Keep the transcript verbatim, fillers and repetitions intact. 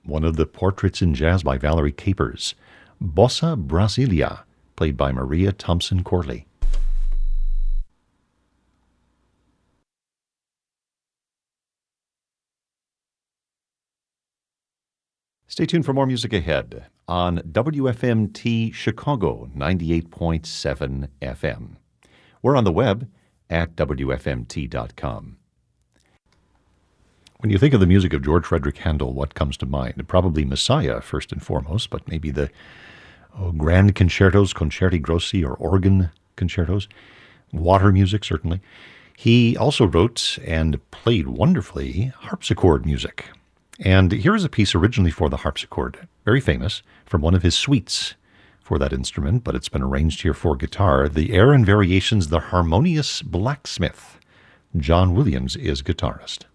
one of the portraits in jazz by Valerie Capers, Bossa Brasilia, played by Maria Thompson Corley. Stay tuned for more music ahead on W F M T Chicago ninety-eight point seven F M. We're on the web at W F M T dot com. When you think of the music of George Frederick Handel, what comes to mind? Probably Messiah, first and foremost, but maybe the oh, grand concertos, concerti grossi, or organ concertos. Water music, certainly. He also wrote and played wonderfully harpsichord music. And here is a piece originally for the harpsichord, very famous, from one of his suites for that instrument, but it's been arranged here for guitar. The air and variations, The Harmonious Blacksmith. John Williams is guitarist.